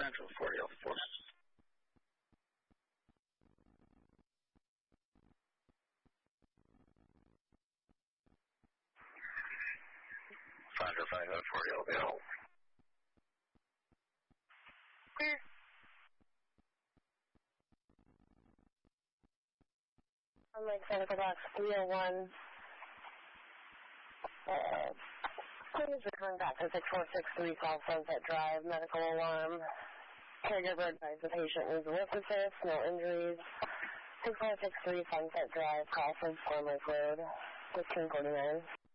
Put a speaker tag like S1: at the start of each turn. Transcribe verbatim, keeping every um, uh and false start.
S1: Central, forty oh four. Roger, five oh forty oh Bill.
S2: Clear. I'm like Seneca Box three oh one. Uh, please return back to six four six three South Sunset Drive, medical alarm. Caregiver advised the patient needs ellipsis, no injuries. six four six three Sunset Drive, Crawford, Squirmers Road, fifteen forty-nine.